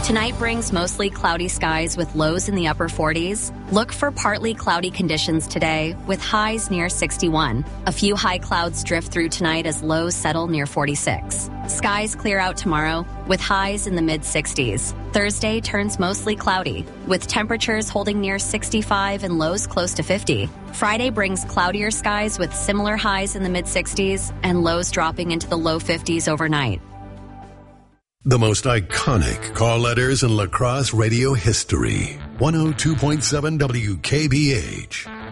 Tonight brings mostly cloudy skies with lows in the upper 40s. Look for partly cloudy conditions today with highs near 61. A few high clouds drift through tonight as lows settle near 46. Skies clear out tomorrow with highs in the mid-60s. Thursday turns mostly cloudy with temperatures holding near 65 and lows close to 50. Friday brings cloudier skies with similar highs in the mid-60s and lows dropping into the low 50s overnight. The most iconic call letters in La Crosse radio history. 102.7 WKBH.